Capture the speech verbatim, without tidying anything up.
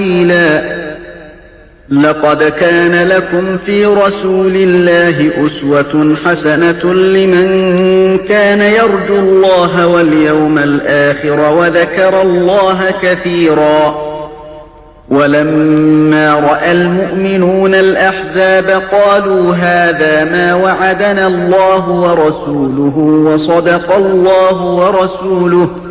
لقد كان لكم في رسول الله أسوة حسنة لمن كان يرجو الله واليوم الآخر وذكر الله كثيرا. ولما رأى المؤمنون الأحزاب قالوا هذا ما وعدنا الله ورسوله وصدق الله ورسوله